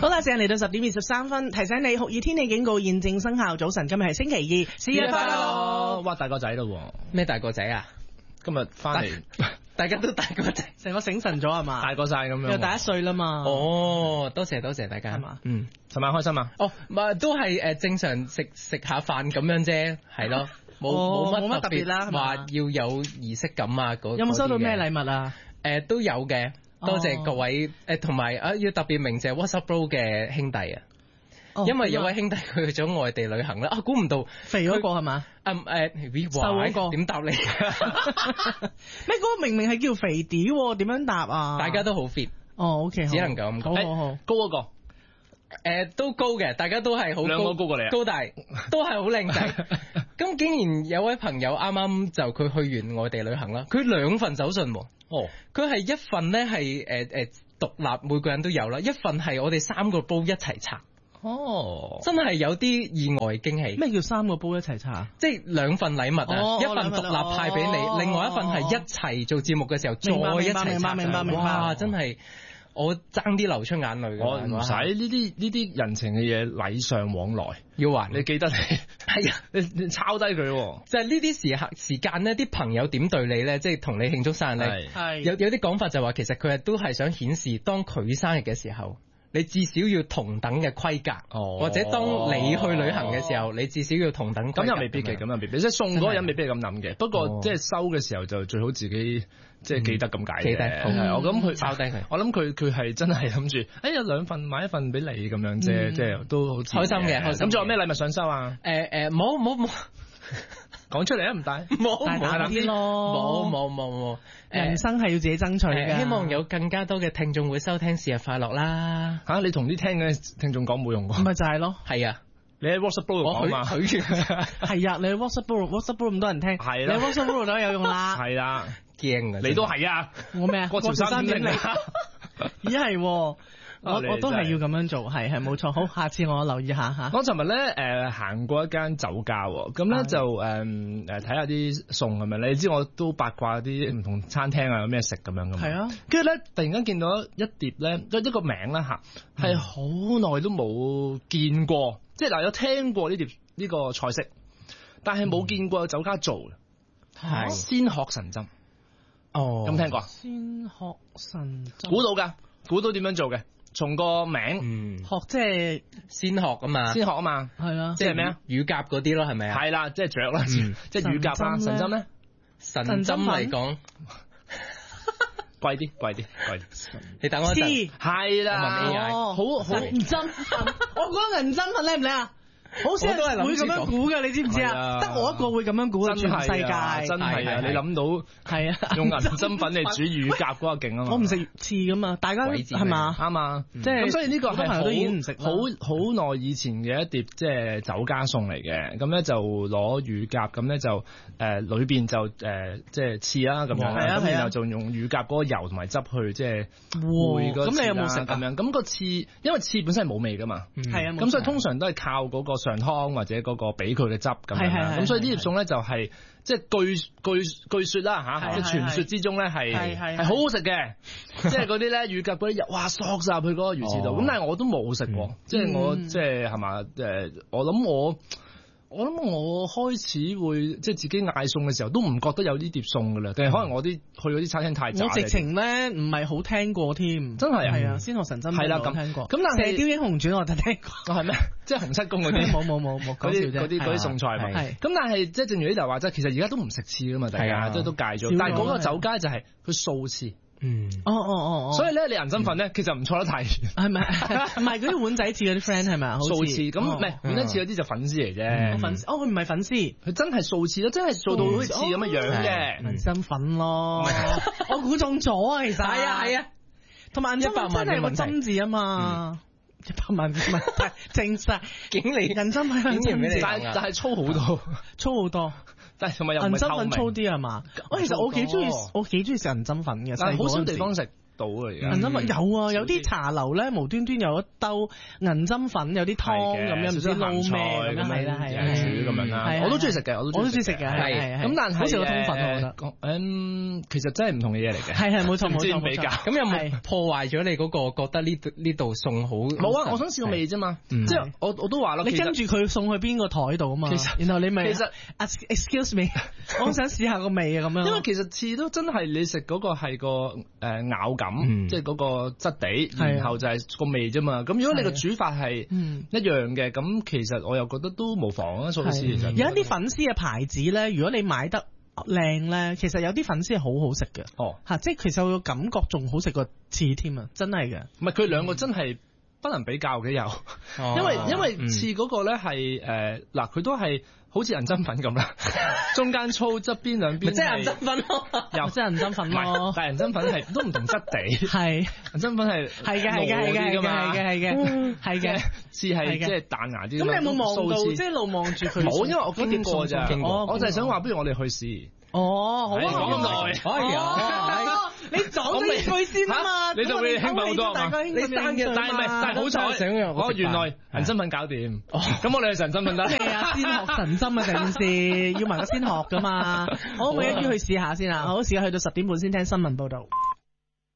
好啦，時間嚟到10:23，提醒你酷熱天氣警告現正生效。早晨，今日係星期二，生日快樂！ 哇，大個仔咯喎！ 咩大個仔啊？ 今日翻嚟， 大家都大個仔， 成個醒神咗係嘛？ 大個晒咁樣， 又大1歲啦嘛。 哦，多謝大家， 係嘛？ 嗯， 尋晚開心啊？ 哦，咪都係正常食下飯咁樣啫，係咯，冇乜特別啦，話要有儀式感啊嗰。 有冇收到咩禮物啊？ 都有嘅，多謝各位同埋要特別鳴謝 WhatsApp Bro 嘅兄弟啊。因為有位兄弟佢去咗外地旅行啦，估唔到肥嗰個係嘛？ 瘦嗰個點答你？ 咩嗰個明明係叫肥啲，點樣答啊？ 大家都好 fit。 哦 ，OK， 只能夠咁講。 好， 高嗰個都高嘅，大家都係好高， 兩個高過你啊， 高大，都係好靚仔。咁竟然有位朋友啱啱就佢去完外地旅行啦，佢2份手信喎。 哦， 佢係一份呢係獨立每個人都有啦，一份係我哋3個煲一齊拆。 哦， 真係有啲意外驚喜。 咩叫3個煲一齊拆？ 即係2份禮物啊，一份獨立派俾你，另外一份係一齊做節目嘅時候再一齊拆。 明白。 哇，真係我爭啲流出眼淚㗎。 我唔使呢啲人情嘅嘢，禮尚往來要還。 你記得你係啊， 你抄低佢。 就係呢啲時間呢，啲朋友點對你咧，即係同你慶祝生日咧，有啲講法就話其實佢都係想顯示當佢生日嘅時候，你至少要同等嘅規格，或者當你去旅行嘅時候，你至少要同等規格。 咁又未必嘅，咁又未必，即係送嗰個人未必係咁諗嘅。不過即係收嘅時候就最好自己即係記得咁解嘅。 記得， 我諗佢抄低佢。 我諗佢係真係諗住，有2份買1份俾你咁樣啫，即係都好開心嘅。 咁仲有咩禮物想收啊？ 冇。 講出嚟啊，唔帶， 大啲咯， 冇， 人生係要自己爭取嘅。 希望有更加多嘅聽眾會收聽生日快樂啦。 你同啲聽嘅聽眾講冇用㗎。 咪就係咯， 係啊， 你喺 WhatsApp Group 講嘛？ 我拒絕。 係啊，你喺 WhatsApp Group 咁多人聽， 係啦， 你 WhatsApp Group 都有用啦。 係啦， 驚啊！ 你都係啊？ 我咩啊？ 過潮3.0 啊？咦係。我都係要咁樣做，係冇錯。好，下次我留意下嚇。 我尋日咧行過一間酒家喎，咁咧就睇下啲餸係咪？你知我都八卦啲唔同餐廳啊有咩食咁樣噶嘛。係啊。跟住咧突然間見到一碟咧，一個名啦嚇，係好耐都冇見過，即係嗱有聽過呢碟呢個菜式，但係冇見過有酒家做嘅。係鮮殼神針。哦。有冇聽過？鮮殼神針。估到點樣做嘅？從個名殼即係鮮殼啊嘛， 鮮殼啊嘛， 係啦， 即係咩啊？ 乳鴿嗰啲咯，係咪啊？ 係啦，即係雀啦，即係乳鴿啦。神針咧， 神針嚟講貴啲。 你等我一陣， 係啦， 我問 AI， 好銀針，我講銀針靚唔靚啊？好少人會咁樣估㗎，你知唔知啊？得我一個會咁樣估，全世界真係啊！你諗到係啊？用銀針粉嚟煮乳鴿嗰個勁啊嘛！ 我唔食翅㗎嘛，大家係嘛？ 啱啊！ 即係咁，所以呢個係朋友都已經唔食好耐以前嘅一碟即係酒家餸嚟嘅。咁咧就攞乳鴿，咁咧就裏邊就即係翅啦咁樣，咁然後就用乳鴿嗰個油同埋汁去即係燴嗰。咁你有冇食咁樣？咁個翅因為翅本身係冇味㗎嘛，係啊，咁所以通常都係靠嗰個上湯或者嗰個俾佢嘅汁咁樣啦，咁所以呢碟餸咧就係即係據說啦嚇，即係傳說之中咧係好好食嘅，即係嗰啲咧乳鴿嗰啲油，哇索曬入去嗰個魚翅度，咁但係我都冇食過，即係我即係係嘛我諗我開始會即係自己嗌餸嘅時候都唔覺得有呢碟餸噶啦，定係可能我啲去嗰啲餐廳太渣。我直情咧唔係好聽過添， 真係係啊，鮮殼神針係啦咁聽過。咁但係射雕英雄傳我就聽過，係咩？即係洪七公嗰啲冇嗰啲餸菜嘛。咁但係即係正如呢頭話齋，其實而家都唔食翅噶嘛，大家即係都戒咗。但係嗰個酒家就係佢素翅。所以咧，你銀針粉咧，其實唔錯得太遠，係咪？唔係嗰啲碗仔翅嗰啲 friend 係咪？素翅咁唔係碗仔翅嗰啲就粉絲嚟啫。粉絲佢唔係粉絲，佢真係素翅咯，真係做到好似翅咁嘅樣嘅銀針粉咯。我估中咗啊，其實係啊，同埋銀針粉真係個針字啊嘛，100萬問題正晒，竟你銀針粉竟然俾你，但係粗好多。但係同埋又唔係透明，銀針粉粗啲係嘛？其實我幾中意食銀針粉嘅，但係好少地方食。 到啊而家。 銀針粉有啊，有啲茶樓咧無端端有一兜銀針粉，有啲湯咁樣，唔知撈咩咁樣，係啦係啦， 煮咁樣啦。我都中意食嘅，我都中意食嘅，係。咁但係好似個通粉我覺得，其實真係唔同嘅嘢嚟嘅。係冇錯冇錯冇錯。 咁有冇破壞咗你嗰個覺得呢度餸好？ 冇啊，我想試個味啫嘛。即係我都話咯， 你跟住佢送去邊個台度啊嘛？然後你咪其實 excuse me， 我想試下個味啊咁樣。 因為其實次都真係你食嗰個係個咬感，即係嗰個質地，然後就係個味啫嘛。咁如果你個煮法係一樣嘅，咁其實我又覺得都無妨啊。所以其實有一啲粉絲嘅牌子咧，如果你買得靚咧，其實有啲粉絲係好好食嘅。哦，嚇，即係其實個感覺仲好食過次添啊！真係嘅。 唔係佢兩個真係不能比較嘅又，因為次嗰個咧係嗱佢都係。好似銀針粉咁啦，中間粗側邊兩邊， 即係銀針粉咯，又即係銀針粉咯。 但係銀針粉係都唔同質地， 係銀針粉係係嘅， 似係即係彈牙啲。 咁你有冇望到即係一路望住佢？ 冇，因為我經過咋，我就係想話，不如我哋去試。 哦，好啊，講咁耐， 哎呀， 你講呢句先啊嘛， 你就會興奮好多大家興奮但係好彩，原來銀針粉搞掂，咁我哋去神針粉得。 係啊，先學神針啊，成件事要埋個先學噶嘛。好，我一於去試下先啊。好，時間去到10點半先聽新聞報道。